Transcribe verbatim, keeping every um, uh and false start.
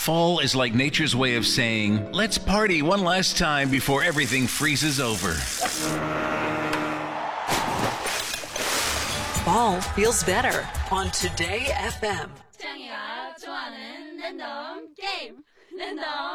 Fall is like nature's way of saying, let's party one last time before everything freezes over. Fall feels better on Today F M. 창이가 좋아하는 랜덤 게임 랜덤